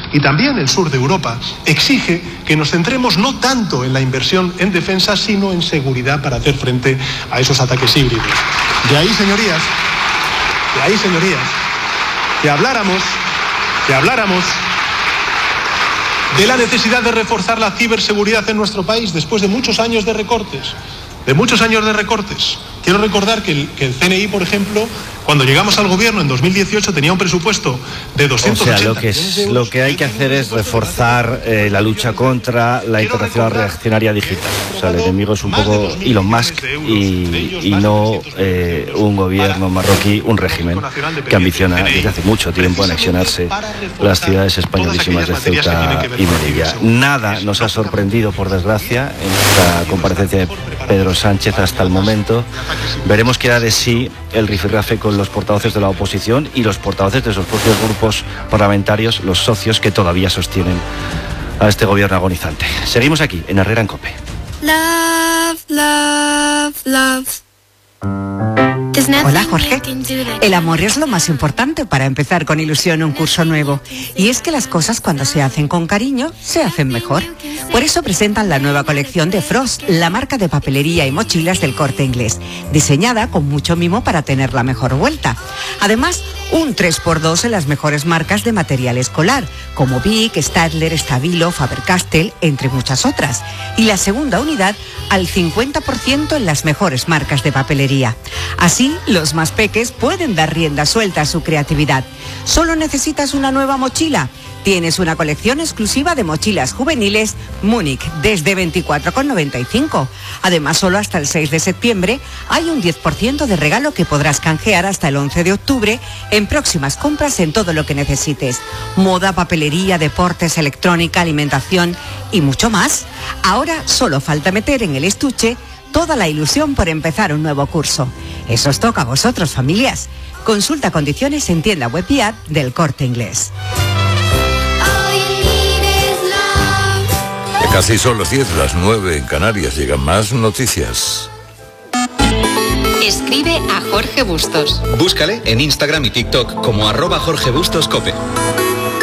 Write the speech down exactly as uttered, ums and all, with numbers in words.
y también el sur de Europa, exige que nos centremos no tanto en la inversión en defensa, sino en seguridad para hacer frente a esos ataques híbridos. De ahí, señorías, de ahí, señorías, que habláramos, que habláramos de la necesidad de reforzar la ciberseguridad en nuestro país después de muchos años de recortes, de muchos años de recortes. Quiero recordar que el, que el C N I, por ejemplo, cuando llegamos al gobierno en dos mil dieciocho tenía un presupuesto de doscientos ochenta. O sea, lo que, es, lo que hay que hacer es reforzar eh, la lucha contra la internacional reaccionaria digital. O sea, el enemigo es un poco Elon Musk y, y no eh, un gobierno marroquí, un régimen que ambiciona desde hace mucho tiempo anexionarse las ciudades españolísimas de Ceuta y Melilla. Nada nos ha sorprendido, por desgracia, en esta comparecencia de Pedro Sánchez hasta el momento. Veremos qué da de sí el rifirrafe con los portavoces de la oposición y los portavoces de sus propios grupos parlamentarios, los socios que todavía sostienen a este gobierno agonizante. Seguimos aquí, en Herrera en COPE. Love, love, love. Hola, Jorge. El amor es lo más importante para empezar con ilusión un curso nuevo. Y es que las cosas, cuando se hacen con cariño, se hacen mejor. Por eso presentan la nueva colección de Frost, la marca de papelería y mochilas del Corte Inglés, diseñada con mucho mimo para tener la mejor vuelta. Además, un tres por dos en las mejores marcas de material escolar, como Bic, Stadler, Stabilo, Faber-Castell, entre muchas otras. Y la segunda unidad al cincuenta por ciento en las mejores marcas de papelería. Así, los más peques pueden dar rienda suelta a su creatividad. ¿Solo necesitas una nueva mochila? Tienes una colección exclusiva de mochilas juveniles Múnich desde veinticuatro con noventa y cinco. Además, solo hasta el seis de septiembre hay un diez por ciento de regalo que podrás canjear hasta el once de octubre en próximas compras en todo lo que necesites. Moda, papelería, deportes, electrónica, alimentación y mucho más. Ahora solo falta meter en el estuche toda la ilusión por empezar un nuevo curso. Eso os toca a vosotros, familias. Consulta condiciones en tienda web y app del Corte Inglés. Casi son las diez, las nueve en Canarias. Llegan más noticias. Escribe a Jorge Bustos. Búscale en Instagram y TikTok como arroba Jorge Bustos Cope.